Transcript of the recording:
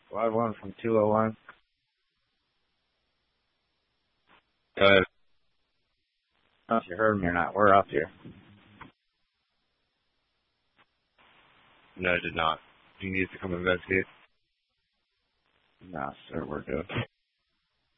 Squad 1 from 201. Go ahead. I don't know if you heard me or not. We're up here. No, I did not. Do you need to come investigate? No, sir, we're good.